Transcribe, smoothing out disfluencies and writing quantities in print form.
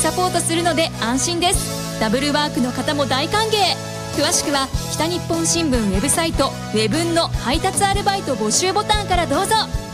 サポートするので安心です。ダブルワークの方も大歓迎。詳しくは北日本新聞ウェブサイトウェブンの配達アルバイト募集ボタンからどうぞ。